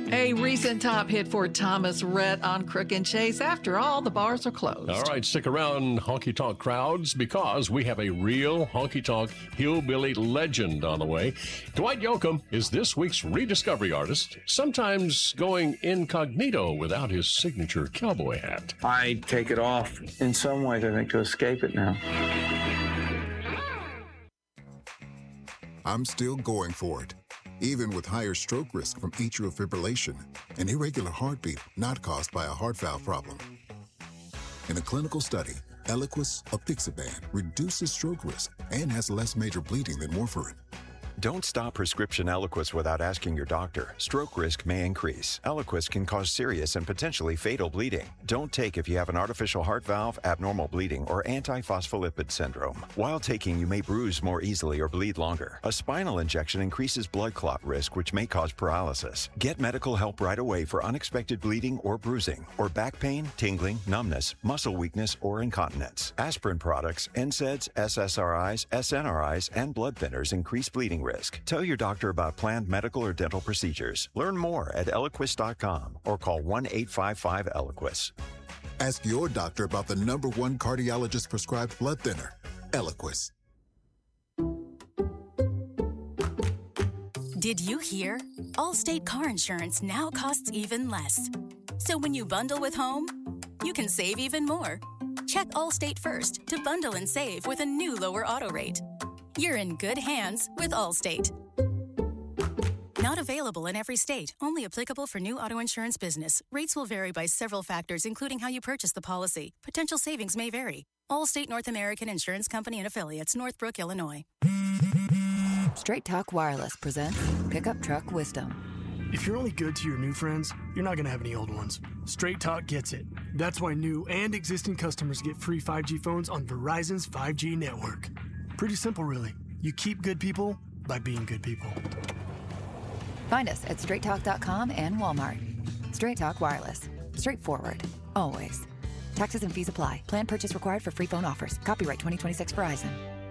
A recent top hit for Thomas Rhett on Crook and Chase. After all, the bars are closed. All right, stick around, honky tonk crowds, because we have a real honky tonk hillbilly legend on the way. Dwight Yoakam is this week's rediscovery artist, sometimes going incognito without his signature cowboy hat. I take it off in some ways, I think, to escape it now. I'm still going for it, even with higher stroke risk from atrial fibrillation, an irregular heartbeat not caused by a heart valve problem. In a clinical study, Eliquis apixaban reduces stroke risk and has less major bleeding than warfarin. Don't stop prescription Eliquis without asking your doctor. Stroke risk may increase. Eliquis can cause serious and potentially fatal bleeding. Don't take if you have an artificial heart valve, abnormal bleeding, or antiphospholipid syndrome. While taking, you may bruise more easily or bleed longer. A spinal injection increases blood clot risk, which may cause paralysis. Get medical help right away for unexpected bleeding or bruising, or back pain, tingling, numbness, muscle weakness, or incontinence. Aspirin products, NSAIDs, SSRIs, SNRIs, and blood thinners increase bleeding risk. Tell your doctor about planned medical or dental procedures. Learn more at Eliquis.com or call 1-855-ELIQUIS. Ask your doctor about the #1 cardiologist prescribed blood thinner, Eliquis. Did you hear? Allstate car insurance now costs even less. So when you bundle with home, you can save even more. Check Allstate first to bundle and save with a new lower auto rate. You're in good hands with Allstate. Not available in every state. Only applicable for new auto insurance business. Rates will vary by several factors, including how you purchase the policy. Potential savings may vary. Allstate North American Insurance Company and Affiliates, Northbrook, Illinois. Straight Talk Wireless presents Pickup Truck Wisdom. If you're only good to your new friends, you're not going to have any old ones. Straight Talk gets it. That's why new and existing customers get free 5G phones on Verizon's 5G network. Pretty simple, really. You keep good people by being good people. Find us at straighttalk.com and Walmart. Straight Talk Wireless. Straightforward. Always. Taxes and fees apply. Plan purchase required for free phone offers. Copyright 2026 Verizon.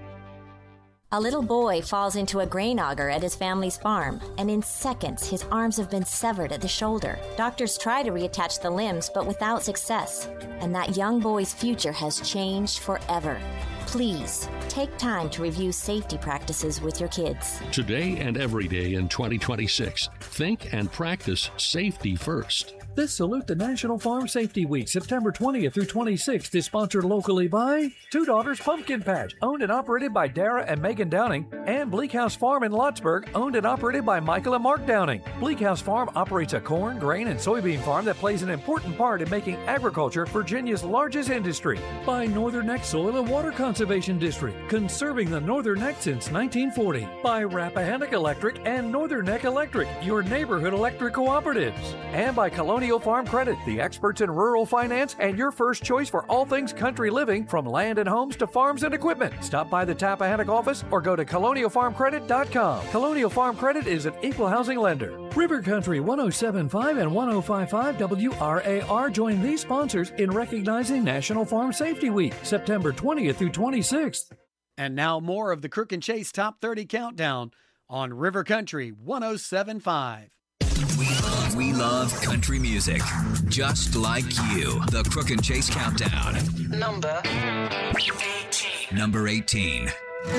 A little boy falls into a grain auger at his family's farm, and in seconds, his arms have been severed at the shoulder. Doctors try to reattach the limbs, but without success. And that young boy's future has changed forever. Please, take time to review safety practices with your kids. Today and every day in 2026, think and practice safety first. This Salute the National Farm Safety Week, September 20th through 26th, is sponsored locally by Two Daughters Pumpkin Patch, owned and operated by Dara and Megan Downing, and Bleak House Farm in Lottsburg, owned and operated by Michael and Mark Downing. Bleak House Farm operates a corn, grain, and soybean farm that plays an important part in making agriculture Virginia's largest industry. By Northern Neck Soil and Water Conservation District, conserving the Northern Neck since 1940. By Rappahannock Electric and Northern Neck Electric, your neighborhood electric cooperatives. And by Colonial Farm Credit, the experts in rural finance and your first choice for all things country living, from land and homes to farms and equipment. Stop by the Tappahannock office or go to colonialfarmcredit.com. Colonial Farm Credit is an equal housing lender. River Country 107.5 and 105.5 WRAR join these sponsors in recognizing National Farm Safety Week, September 20th through 26th. And now more of the Crook and Chase Top 30 Countdown on River Country 107.5. We love country music, just like you. The Crook and Chase Countdown. Number 18. Number 18.